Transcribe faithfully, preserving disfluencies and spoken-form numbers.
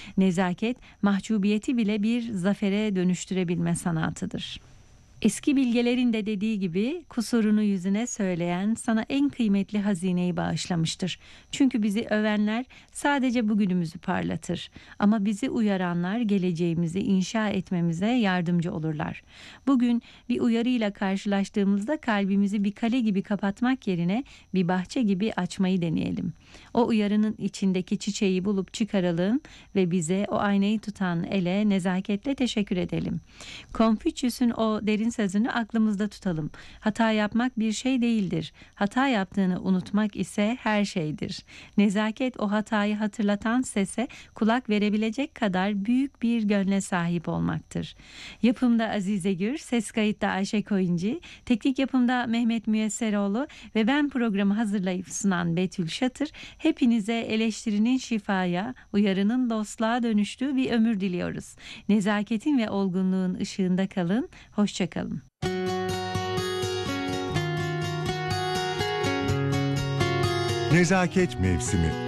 Nezaket, mahcubiyeti bile bir zafere dönüştürebilme sanatıdır. Eski bilgelerin de dediği gibi kusurunu yüzüne söyleyen sana en kıymetli hazineyi bağışlamıştır. Çünkü bizi övenler sadece bugünümüzü parlatır. Ama bizi uyaranlar geleceğimizi inşa etmemize yardımcı olurlar. Bugün bir uyarıyla karşılaştığımızda kalbimizi bir kale gibi kapatmak yerine bir bahçe gibi açmayı deneyelim. O uyarının içindeki çiçeği bulup çıkaralım ve bize o aynayı tutan ele nezaketle teşekkür edelim. Konfüçyüs'ün o derin sözünü aklımızda tutalım. Hata yapmak bir şey değildir. Hata yaptığını unutmak ise her şeydir. Nezaket o hatayı hatırlatan sese kulak verebilecek kadar büyük bir gönle sahip olmaktır. Yapımda Azize Gür, ses kayıtta Ayşe Koyuncu, teknik yapımda Mehmet Müyesseroğlu ve ben programı hazırlayıp sunan Betül Şatır. Hepinize eleştirinin şifaya, uyarının dostluğa dönüştüğü bir ömür diliyoruz. Nezaketin ve olgunluğun ışığında kalın. Hoşça kalın. Nezaket mevsimi.